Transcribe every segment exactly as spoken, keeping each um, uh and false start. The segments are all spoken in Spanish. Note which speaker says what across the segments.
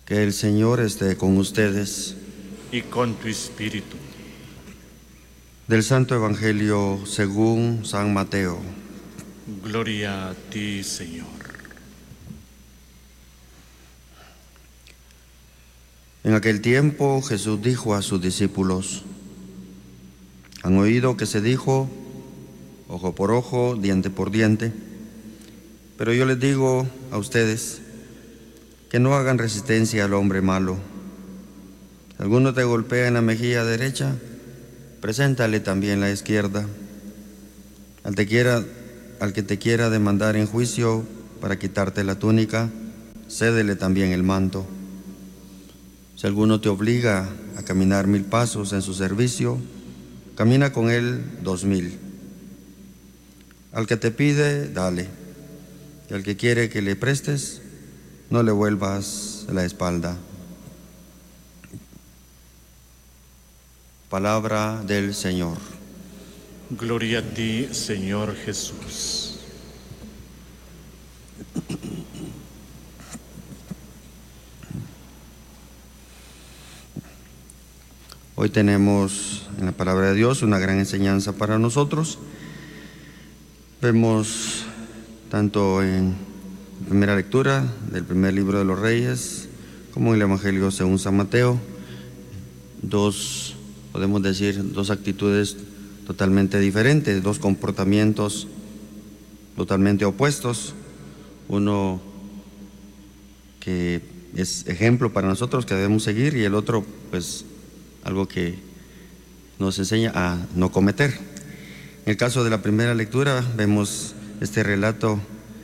Speaker 1: Que el Señor esté con ustedes.
Speaker 2: Y con tu espíritu.
Speaker 1: Del Santo Evangelio según San Mateo.
Speaker 2: Gloria a ti, Señor.
Speaker 1: En aquel tiempo Jesús dijo a sus discípulos: han oído que se dijo, ojo por ojo, diente por diente. Pero yo les digo a ustedes que no hagan resistencia al hombre malo. Si alguno te golpea en la mejilla derecha, preséntale también la izquierda. Al, te quiera, al que te quiera demandar en juicio para quitarte la túnica, cédele también el manto. Si alguno te obliga a caminar mil pasos en su servicio, camina con él dos mil. Al que te pide, dale. Y al que quiere que le prestes, no le vuelvas la espalda. Palabra del Señor.
Speaker 2: Gloria a ti, Señor Jesús.
Speaker 1: Hoy tenemos en la palabra de Dios una gran enseñanza para nosotros. Vemos tanto en la primera lectura del primer libro de los Reyes como en el Evangelio según San Mateo, dos, podemos decir, dos actitudes totalmente diferentes, dos comportamientos totalmente opuestos. Uno que es ejemplo para nosotros que debemos seguir, y el otro pues algo que nos enseña a no cometer. En el caso de la primera lectura vemos este relato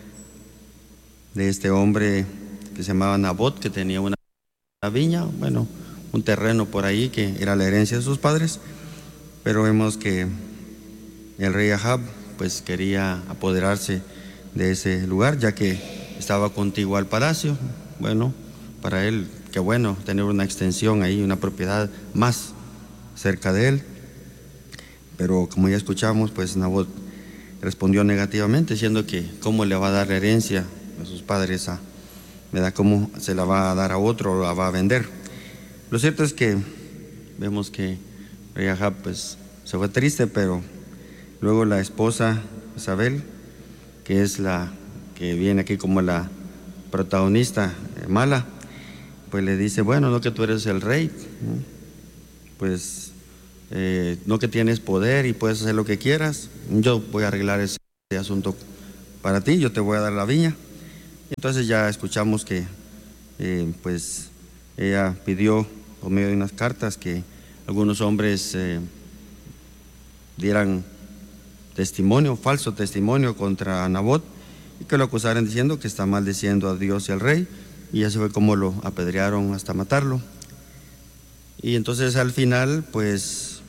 Speaker 1: de este hombre que se llamaba Nabot, que tenía una viña, bueno, un terreno por ahí que era la herencia de sus padres, pero vemos que el rey Ahab pues quería apoderarse de ese lugar, ya que estaba contiguo al palacio. Bueno, para él, qué bueno tener una extensión ahí, una propiedad más cerca de él. Pero como ya escuchamos, pues Nabot respondió negativamente, diciendo que cómo le va a dar la herencia a sus padres, a, ¿verdad? ¿Cómo se la va a dar a otro o la va a vender? Lo cierto es que vemos que rey Ahab pues se fue triste, pero luego la esposa Isabel, que es la que viene aquí como la protagonista eh, mala, pues le dice: bueno, no que tú eres el rey, ¿no? pues eh, no que tienes poder y puedes hacer lo que quieras, yo voy a arreglar ese asunto para ti, yo te voy a dar la viña. Entonces ya escuchamos que eh, pues ella pidió por medio de unas cartas que algunos hombres eh, dieran testimonio, falso testimonio contra Nabot, y que lo acusaran diciendo que está maldiciendo a Dios y al rey, y así fue como lo apedrearon hasta matarlo. Y entonces al final pues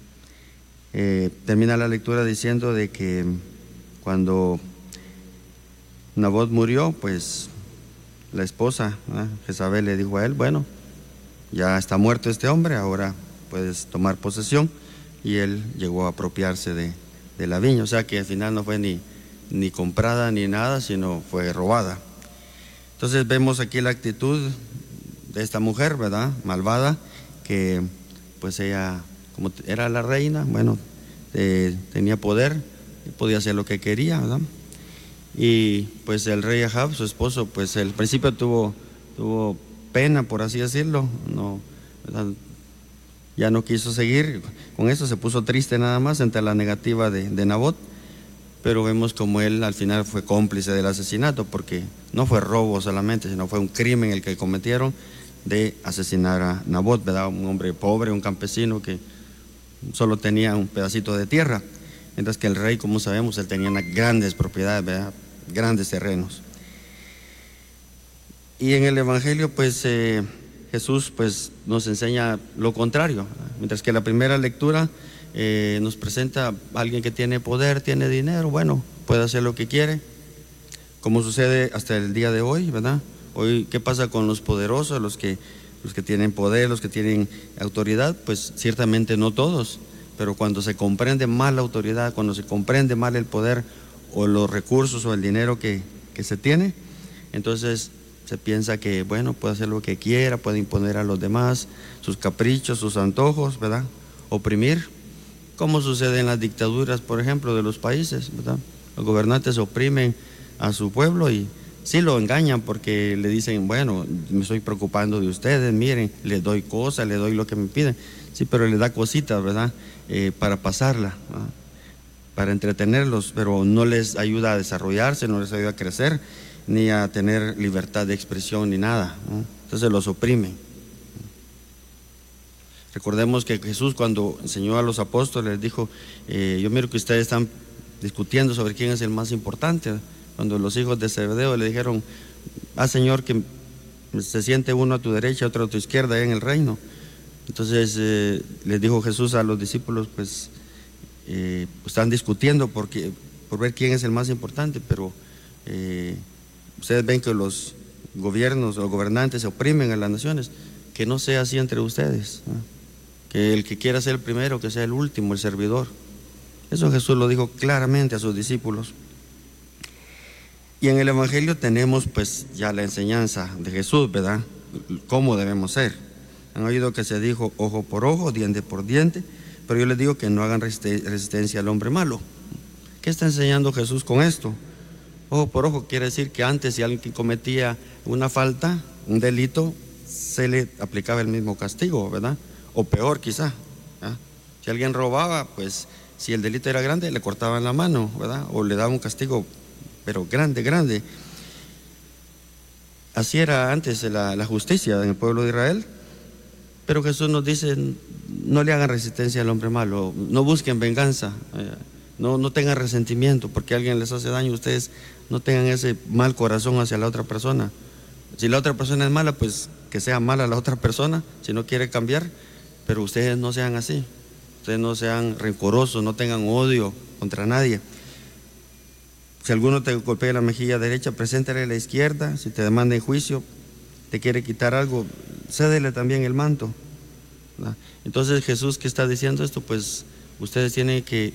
Speaker 1: eh, termina la lectura diciendo de que cuando Nabot murió, pues la esposa, ¿eh? Jezabel, le dijo a él: bueno, ya está muerto este hombre, ahora puedes tomar posesión. Y él llegó a apropiarse de, de la viña, o sea que al final no fue ni, ni comprada ni nada, sino fue robada. Entonces vemos aquí la actitud de esta mujer, ¿verdad?, malvada, que pues ella, como era la reina, bueno, eh, tenía poder, podía hacer lo que quería, ¿verdad? Y pues el rey Ahab, su esposo, pues al principio tuvo, tuvo pena, por así decirlo, no, ¿verdad? Ya no quiso seguir con eso, se puso triste nada más ante la negativa de, de Nabot, pero vemos como él al final fue cómplice del asesinato, porque no fue robo solamente, sino fue un crimen el que cometieron de asesinar a Nabot, ¿verdad? Un hombre pobre, un campesino que solo tenía un pedacito de tierra, mientras que el rey, como sabemos, él tenía unas grandes propiedades, ¿verdad?, grandes terrenos. Y en el Evangelio pues eh, Jesús pues nos enseña lo contrario, ¿verdad? Mientras que la primera lectura eh, nos presenta a alguien que tiene poder, tiene dinero, bueno, puede hacer lo que quiere, como sucede hasta el día de hoy, ¿verdad? Hoy, ¿qué pasa con los poderosos, los que, los que tienen poder, los que tienen autoridad? Pues ciertamente no todos, pero cuando se comprende mal la autoridad, cuando se comprende mal el poder o los recursos o el dinero que, que se tiene, entonces Se piensa que, bueno, puede hacer lo que quiera, puede imponer a los demás sus caprichos, sus antojos, ¿verdad? Oprimir, como sucede en las dictaduras, por ejemplo, de los países, ¿verdad? Los gobernantes oprimen a su pueblo y sí lo engañan porque le dicen, bueno, me estoy preocupando de ustedes, miren, les doy cosas, les doy lo que me piden. Sí, pero les da cositas, ¿verdad? Eh, para pasarla, ¿verdad? Para entretenerlos, pero no les ayuda a desarrollarse, no les ayuda a crecer, ni a tener libertad de expresión, ni nada, ¿no? Entonces los oprimen. Recordemos que Jesús, cuando enseñó a los apóstoles, les dijo, eh, yo miro que ustedes están discutiendo sobre quién es el más importante. Cuando los hijos de Zebedeo le dijeron, ah, Señor, que se siente uno a tu derecha, otro a tu izquierda allá en el reino. Entonces eh, les dijo Jesús a los discípulos, pues eh, están discutiendo porque, por ver quién es el más importante, pero eh, ustedes ven que los gobiernos o gobernantes oprimen a las naciones. Que no sea así entre ustedes, ¿no? Que el que quiera ser el primero, que sea el último, el servidor. Eso Jesús lo dijo claramente a sus discípulos. Y en el Evangelio tenemos pues ya la enseñanza de Jesús, ¿verdad? Cómo debemos ser. Han oído que se dijo ojo por ojo, diente por diente, pero yo les digo que no hagan resistencia al hombre malo. ¿Qué está enseñando Jesús con esto? Ojo por ojo quiere decir que antes, si alguien cometía una falta, un delito, se le aplicaba el mismo castigo, ¿verdad? O peor quizá, ¿verdad? Si alguien robaba, pues si el delito era grande, le cortaban la mano, ¿verdad? O le daban un castigo, pero grande, grande. Así era antes la, la justicia en el pueblo de Israel. Pero Jesús nos dice, no le hagan resistencia al hombre malo, no busquen venganza, eh, no, no tengan resentimiento porque alguien les hace daño. Ustedes no tengan ese mal corazón hacia la otra persona. Si la otra persona es mala, pues que sea mala la otra persona, si no quiere cambiar, pero ustedes no sean así. Ustedes no sean rencorosos, no tengan odio contra nadie. Si alguno te golpea la mejilla derecha, preséntale la izquierda. Si te demanda en juicio, te quiere quitar algo, cédele también el manto, ¿verdad? Entonces Jesús, ¿qué está diciendo esto? Pues ustedes tienen que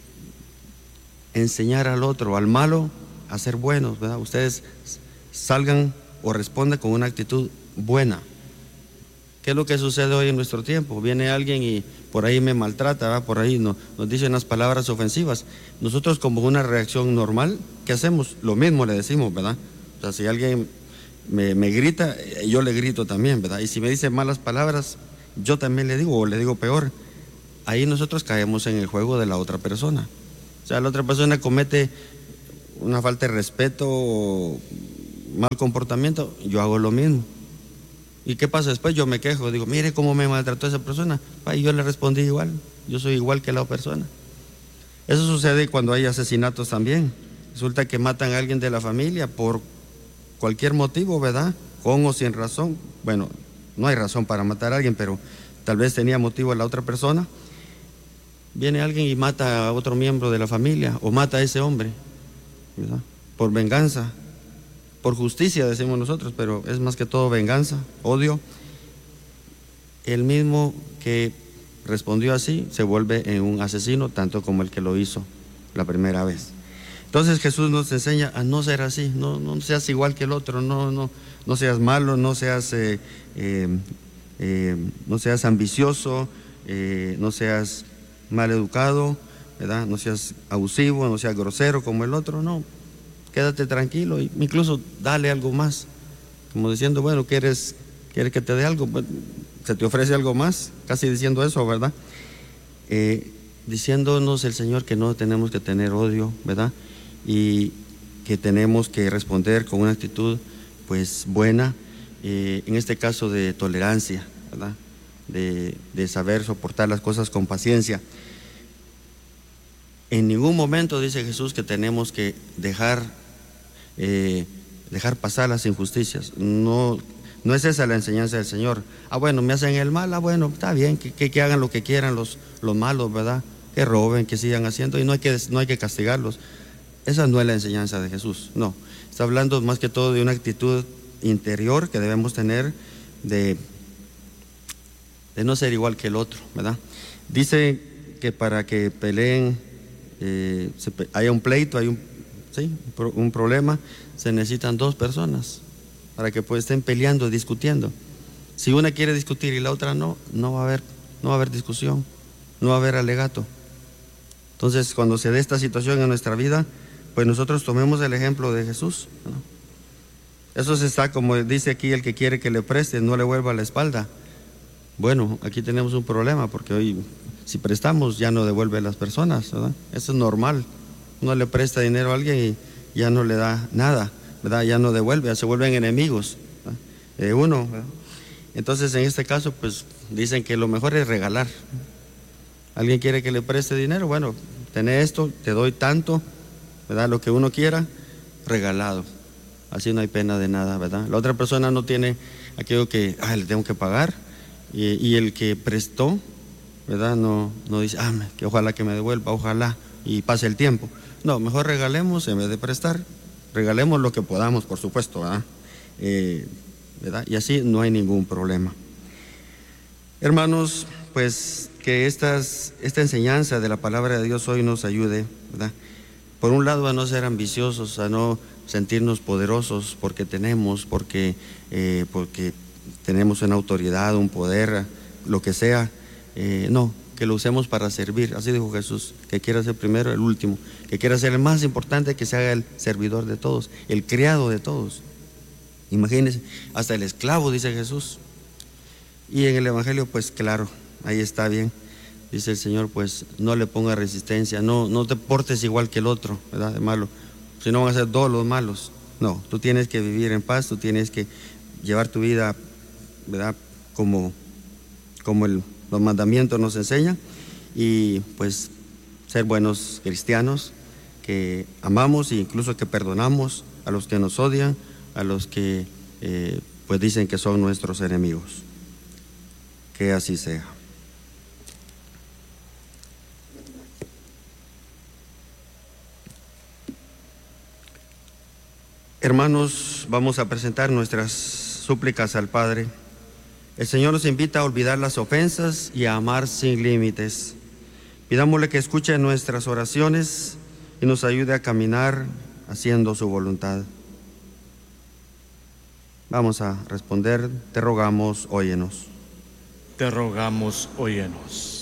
Speaker 1: enseñar al otro, al malo, a ser buenos, ¿verdad? Ustedes salgan o respondan con una actitud buena. ¿Qué es lo que sucede hoy en nuestro tiempo? Viene alguien y por ahí me maltrata, ¿verdad? Por ahí no, nos dice unas palabras ofensivas. Nosotros, como una reacción normal, ¿qué hacemos? Lo mismo le decimos, ¿verdad? O sea, si alguien me, me grita, yo le grito también, ¿verdad? Y si me dice malas palabras, yo también le digo, o le digo peor. Ahí nosotros caemos en el juego de la otra persona. O sea, la otra persona comete una falta de respeto o mal comportamiento, yo hago lo mismo. ¿Y qué pasa después? Yo me quejo, digo, mire cómo me maltrató esa persona. Y yo le respondí igual, yo soy igual que la persona. Eso sucede cuando hay asesinatos también. Resulta que matan a alguien de la familia por cualquier motivo, ¿verdad? Con o sin razón. Bueno, no hay razón para matar a alguien, pero tal vez tenía motivo la otra persona. Viene alguien y mata a otro miembro de la familia, o mata a ese hombre, ¿verdad? Por venganza. Por justicia decimos nosotros, pero es más que todo venganza, odio. El mismo que respondió así se vuelve en un asesino, tanto como el que lo hizo la primera vez. Entonces Jesús nos enseña a no ser así, no, no seas igual que el otro, no, no, no seas malo, no seas, eh, eh, eh, no seas ambicioso, eh, no seas mal educado, ¿verdad? No seas abusivo, no seas grosero como el otro, no. Quédate tranquilo, e incluso dale algo más, como diciendo, bueno, ¿quieres, quieres que te dé algo? Bueno, se te ofrece algo más, casi diciendo eso, ¿verdad? Eh, diciéndonos el Señor que no tenemos que tener odio, ¿verdad? Y que tenemos que responder con una actitud, pues, buena, eh, en este caso de tolerancia, ¿verdad? De, de saber soportar las cosas con paciencia. En ningún momento dice Jesús que tenemos que dejar, eh, dejar pasar las injusticias. No, no es esa la enseñanza del Señor. Ah, bueno, me hacen el mal, ah, bueno, está bien, que, que, que hagan lo que quieran los, los malos, ¿verdad? Que roben, que sigan haciendo, y no hay que, no hay que castigarlos. Esa no es la enseñanza de Jesús, no. Está hablando más que todo de una actitud interior que debemos tener de, de no ser igual que el otro, ¿verdad? Dice que para que peleen, Eh, se, haya un pleito, hay un, ¿sí? un problema, se necesitan dos personas. para que pues estén peleando, discutiendo. Si una quiere discutir y la otra no, no va a haber, no va a haber discusión, no va a haber alegato. Entonces, cuando se dé esta situación en nuestra vida, pues nosotros tomemos el ejemplo de Jesús, ¿no? Eso se está, como dice aquí, el que quiere que le preste, no le vuelva la espalda. Bueno, aquí tenemos un problema, porque hoy, si prestamos, ya no devuelve a las personas, ¿verdad? Eso es normal. Uno le presta dinero a alguien y ya no le da nada, ¿verdad? Ya no devuelve, se vuelven enemigos, eh, uno, ¿verdad? Entonces, en este caso, pues dicen que lo mejor es regalar. ¿Alguien quiere que le preste dinero? Bueno, tené esto, te doy tanto, ¿verdad? Lo que uno quiera, regalado. Así no hay pena de nada, ¿verdad? La otra persona no tiene aquello que, ah, le tengo que pagar, y, y el que prestó, ¿verdad? No, no dice, ah, que ojalá que me devuelva, ojalá, y pase el tiempo. No, mejor regalemos en vez de prestar, regalemos lo que podamos, por supuesto, ¿verdad? Eh, ¿verdad? Y así no hay ningún problema. Hermanos, pues que estas, esta enseñanza de la palabra de Dios hoy nos ayude, ¿verdad? Por un lado, a no ser ambiciosos, a no sentirnos poderosos porque tenemos, porque, eh, porque tenemos una autoridad, un poder, lo que sea. Eh, no, que lo usemos para servir. Así dijo Jesús, que quiera ser primero el último, que quiera ser el más importante, que se haga el servidor de todos, el criado de todos. Imagínense, hasta el esclavo, dice Jesús. Y en el Evangelio, pues claro, ahí está bien. Dice el Señor, pues no le ponga resistencia, no, no te portes igual que el otro, ¿verdad? De malo. Si no van a ser todos los malos. No, tú tienes que vivir en paz, tú tienes que llevar tu vida, ¿verdad? Como, como el, los mandamientos nos enseñan, y pues ser buenos cristianos, que amamos e incluso que perdonamos a los que nos odian, a los que eh, pues dicen que son nuestros enemigos. Que así sea. Hermanos, vamos a presentar nuestras súplicas al Padre. El Señor nos invita a olvidar las ofensas y a amar sin límites. Pidámosle que escuche nuestras oraciones y nos ayude a caminar haciendo su voluntad. Vamos a responder, te rogamos, óyenos.
Speaker 2: Te rogamos, óyenos.